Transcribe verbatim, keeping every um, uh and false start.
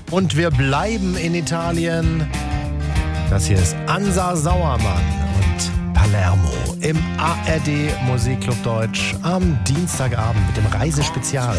Und wir bleiben in Italien. Das hier ist Ansa Sauermann und Palermo im A R D Musikclub Deutsch am Dienstagabend mit dem Reisespezial.